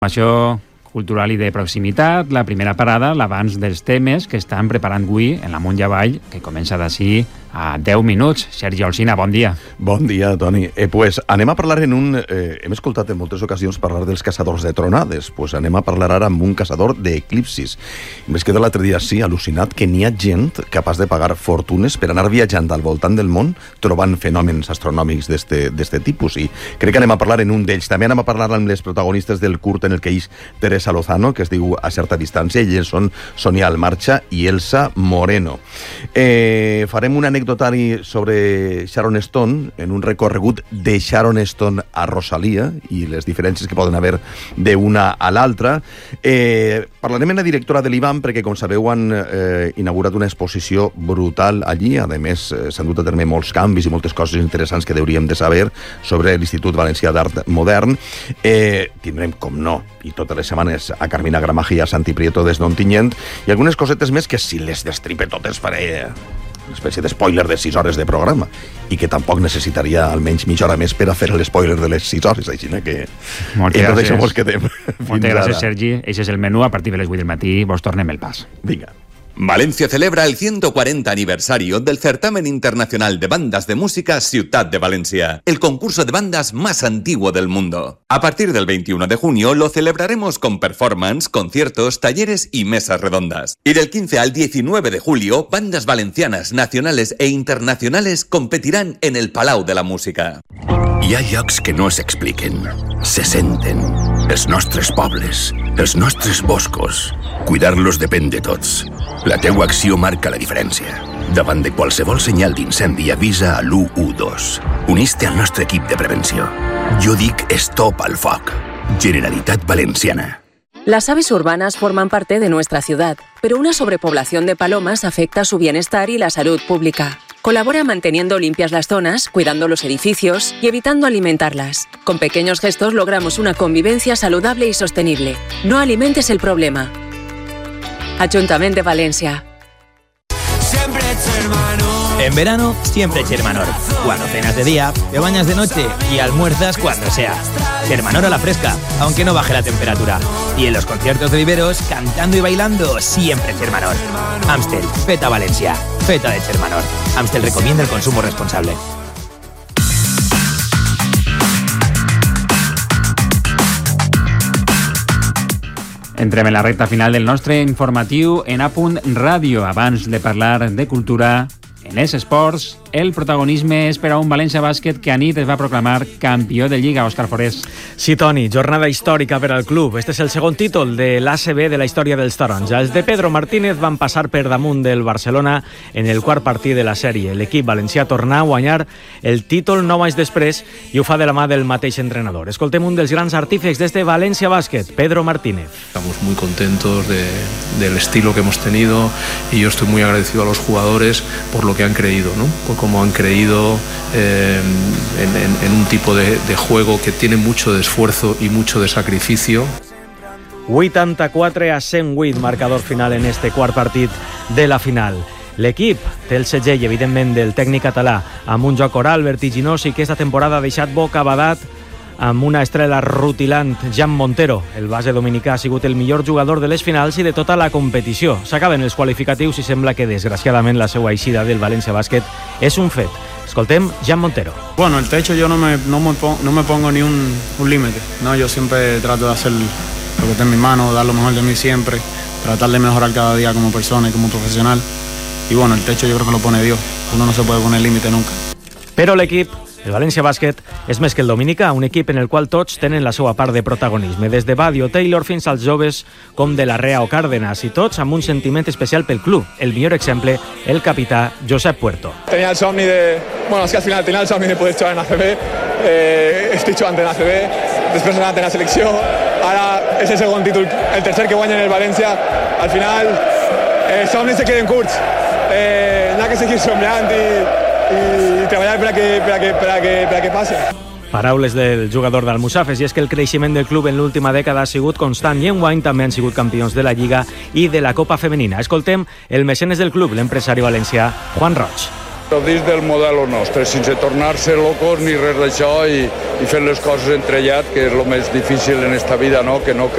Informació cultural i de proximitat, la primera parada, l'abans dels temes que estan preparant avui en l'Amunt i Avall, que comença d'ací a 10 minuts. Sergi Alsina, bon dia. Bon dia, Toni. Pues anem a parlar hem escoltat en moltes ocasions parlar dels caçadors de tronades, pues anem a parlar ara amb un caçador d'eclipsis. Em vaig quedar l'altre dia així, al·lucinat, que n'hi ha gent capaç de pagar fortunes per anar viatjant al voltant del món trobant fenòmens astronòmics d'este tipus, i crec que anem a parlar en un d'ells. També anem a parlar amb les protagonistes del curt en el que ix Teresa Lozano, que es diu A certa distància, i ells són Sonia Almarcha i Elsa Moreno. Farem un anecdotari sobre Sharon Stone, en un recorregut de Sharon Stone a Rosalia i les diferències que poden haver d'una a l'altra. Parlarem amb la directora de l'IBAM perquè, com sabeu, han inaugurat una exposició brutal allí. A més, s'han dut a terme molts canvis i moltes coses interessants que hauríem de saber sobre l'Institut Valencià d'Art Modern. Tindrem, com no, i totes les setmanes, a Carmina Gramaje i a Santi Prieto des d'Ontinyent, i algunes cosetes més que, si les destripe totes, faré una espècie d'espoiler de 6 hores de programa, i que tampoc necessitaria almenys mitja hora més per a fer l'espoiler de les 6 hores, així que... Moltes gràcies. Moltes gràcies, Sergi. Això és el menú. A partir de les 8 del matí vos tornem el pas. Vinga. Valencia celebra el 140 aniversario del certamen internacional de bandas de música Ciutat de Valencia, el concurso de bandas más antiguo del mundo. A partir del 21 de junio lo celebraremos con performance, conciertos, talleres y mesas redondas. Y del 15 al 19 de julio, bandas valencianes, nacionales e internacionales competirán en el Palau de la Música. Hi ha llocs que no s'expliquen, se senten. Els nostres pobles, els nostres boscos. Cuidar-los depèn de tots. La teua acció marca la diferència. Davant de qualsevol senyal d'incendi, avisa a l'112. Unís-te al nostre equip de prevenció. Jo dic stop al foc. Generalitat Valenciana. Las aves urbanas forman parte de nuestra ciudad, pero una sobrepoblación de palomas afecta su bienestar y la salud pública. Colabora manteniendo limpias las zonas, cuidando los edificios y evitando alimentarlas. Con pequeños gestos logramos una convivencia saludable y sostenible. No alimentes el problema. Ayuntamiento de Valencia. En verano, siempre Chermanor. Cuando cenas de día, te bañas de noche y almuerzas cuando sea. Chermanor a la fresca, aunque no baje la temperatura. Y en los conciertos de viveros, cantando y bailando, siempre Chermanor. Amstel, feta Valencia, feta de Chermanor. Amstel recomienda el consumo responsable. Entrem en la recta final del nostre informatiu en Apunt Ràdio. Abans de parlar de cultura, en els esports, el protagonisme és per a un València Bàsquet que a nit es va proclamar campió de Lliga. Òscar Forés. Sí, Toni, jornada històrica per al club. Este és el segon títol de l'ACB de la història dels taronja. Els de Pedro Martínez van passar per damunt del Barcelona en el quart partit de la sèrie. L'equip valencià torna a guanyar el títol 9 anys després i ho fa de la mà del mateix entrenador. Escoltem un dels grans artífex d'este Valencia Bàsquet, Pedro Martínez. Estamos muy contentos del estilo que hemos tenido y yo estoy muy agradecido a los jugadores por lo que han creído, ¿no? Por cómo han creído en un tipo de juego que tiene mucho de esfuerzo y mucho de sacrificio. 84 a 108, marcador final en este quart partit de la final. L'equip té el segell, evidentment, del tècnic català, amb un joc oral vertiginós i que aquesta temporada ha deixat bocabadat amb una estrella rutilant, Jan Montero. El base dominicà ha sigut el millor jugador de les finals i de tota la competició. S'acaben els qualificatius i sembla que, desgraciadament, la seva eixida del València Bàsquet és un fet. Escoltem Jan Montero. Bueno, el techo yo no me pongo ni un límite, ¿no? Yo siempre trato de hacer lo que esté en mis manos, dar lo mejor de mí siempre, tratar de mejorar cada día como persona y como profesional. Y bueno, el techo yo creo que lo pone Dios. Uno no se puede poner límite nunca. Però l'equip, el València Bàsquet, és més que el dominicà, un equip en el qual tots tenen la seva part de protagonisme, des de Badio Taylor fins als joves com de Larrea o Cárdenas, i tots amb un sentiment especial pel club. El millor exemple, el capità Josep Puerto. Tenía el somni es que al final tenía el somni de poder jugar en ACB, estoy jugando en ACB, després he anat en la selecció, ara és el segon títol, el tercer que guanya en el València. Al final, els somnis se queden curts, n'hi ha que seguir somiant i treballar per a que passi. Paraules del jugador d'Almussafes, i és que el creixement del club en l'última dècada ha sigut constant i enguany també han sigut campions de la Lliga i de la Copa Femenina. Escoltem el mecenes del club, l'empresari valencià Juan Roig. Dins del model nostre, sense tornar-se locos ni res d'això i fer les coses entrellat, que és el més difícil en esta vida, no? Que no